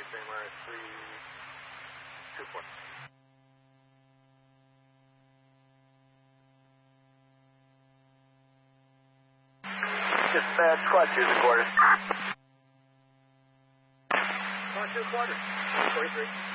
January 324. Dispatch, quad 2 recorded. Quad 2 quarter. 43.